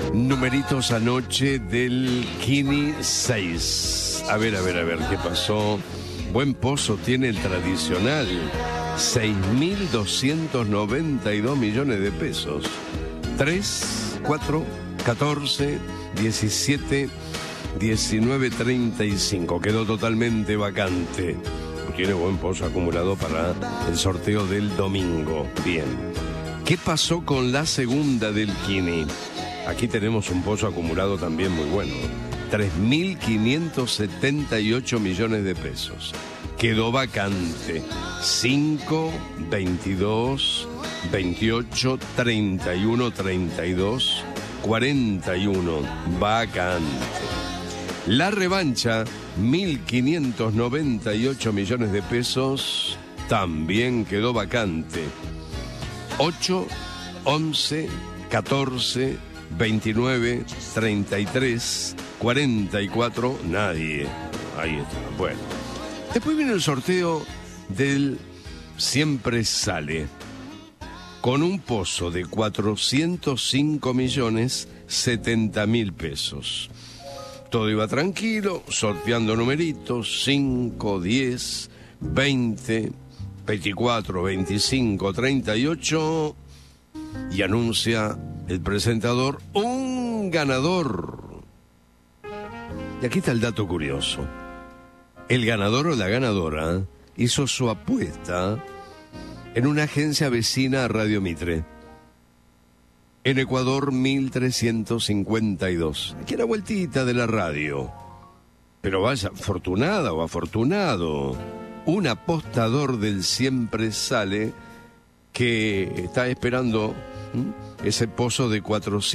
Numeritos anoche del Kini 6. A ver, ¿qué pasó? Buen Pozo tiene el tradicional 6.292 millones de pesos. 3, 4, 14, 17, 19, 35. Quedó totalmente vacante. Tiene Buen Pozo acumulado para el sorteo del domingo. Bien. ¿Qué pasó con la segunda del Kini? Aquí tenemos un pozo acumulado también muy bueno. 3.578 millones de pesos. Quedó vacante. 5, 22, 28, 31, 32, 41. Vacante. La revancha, 1.598 millones de pesos, también quedó vacante. 8, 11, 14, 29, 33, 44, nadie. Ahí está, bueno. Después viene el sorteo del Siempre Sale, con un pozo de 405.070.000 pesos. Todo iba tranquilo, sorteando numeritos, 5, 10, 20, 24, 25, 38, y anuncia el presentador un ganador. Y aquí está el dato curioso. El ganador o la ganadora hizo su apuesta en una agencia vecina a Radio Mitre, en Ecuador 1352, aquí a la vueltita de la radio. Pero vaya, afortunada o afortunado, un apostador del Siempre Sale que está esperando ese pozo de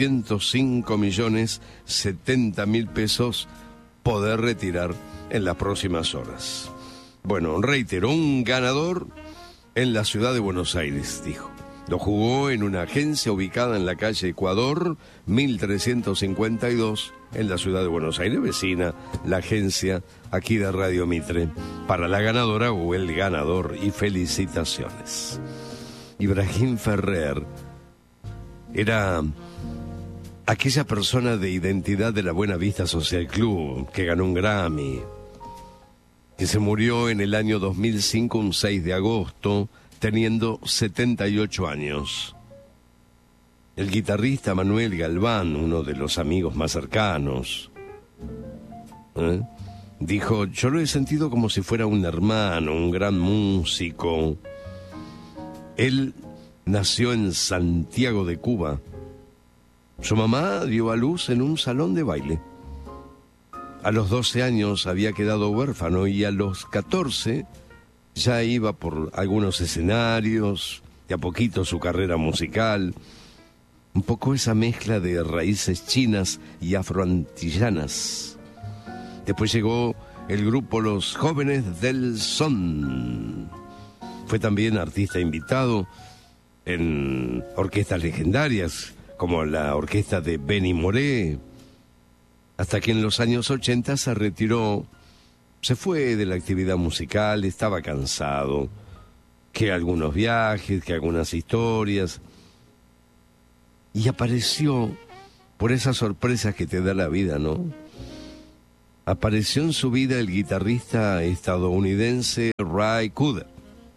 405.070.000 pesos poder retirar en las próximas horas. Bueno, reitero, un ganador en la ciudad de Buenos Aires, dijo. Lo jugó en una agencia ubicada en la calle Ecuador 1352 en la ciudad de Buenos Aires, vecina la agencia aquí de Radio Mitre. Para la ganadora o el ganador, y felicitaciones. Ibrahim Ferrer era aquella persona de identidad de la Buena Vista Social Club que ganó un Grammy, que se murió en el año 2005, un 6 de agosto, teniendo 78 años. El guitarrista Manuel Galván, uno de los amigos más cercanos, dijo: yo lo he sentido como si fuera un hermano, un gran músico. Él nació en Santiago de Cuba. Su mamá dio a luz en un salón de baile. A los 12 años había quedado huérfano y a los 14 ya iba por algunos escenarios, de a poquito su carrera musical, un poco esa mezcla de raíces chinas y afroantillanas. Después llegó el grupo Los Jóvenes del Son. Fue también artista invitado en orquestas legendarias, como la orquesta de Benny Moré, hasta que en los años 80 se retiró. Se fue de la actividad musical, estaba cansado, que algunos viajes, que algunas historias. Y apareció, por esas sorpresas que te da la vida, ¿no? Apareció en su vida el guitarrista estadounidense Ray Cooder.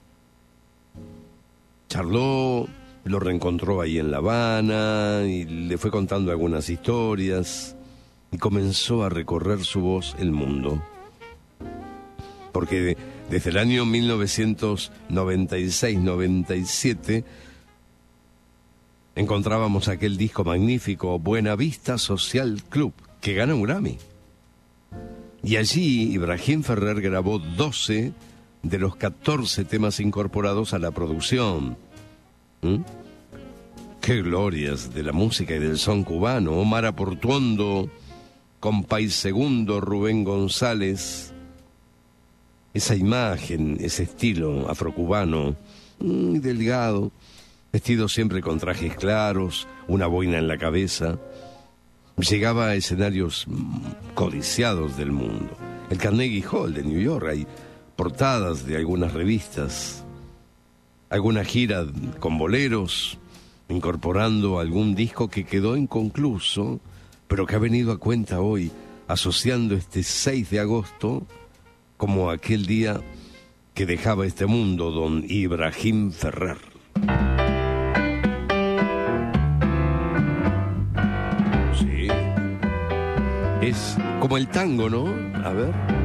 Charló, lo reencontró ahí en La Habana y le fue contando algunas historias y comenzó a recorrer su voz el mundo. Porque desde el año 1996-97 encontrábamos aquel disco magnífico, Buena Vista Social Club, que gana un Grammy. Y allí Ibrahim Ferrer grabó 12 de los 14 temas incorporados a la producción. ¡Qué glorias de la música y del son cubano! Omar Aportuondo, Compay Segundo, Rubén González. Esa imagen, ese estilo afrocubano, muy delgado, vestido siempre con trajes claros, una boina en la cabeza. Llegaba a escenarios codiciados del mundo. El Carnegie Hall de New York, hay portadas de algunas revistas, alguna gira con boleros, incorporando algún disco que quedó inconcluso, pero que ha venido a cuenta hoy, asociando este 6 de agosto como aquel día que dejaba este mundo don Ibrahim Ferrer. Sí. Es como el tango, ¿no? A ver.